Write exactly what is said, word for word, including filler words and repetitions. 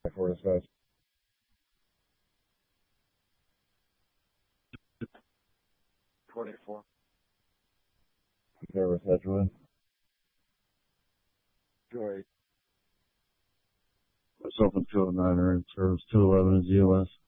for dispatch. twenty-four. Service Edgewood. Joy. It's open two oh nine, or service two eleven is U S.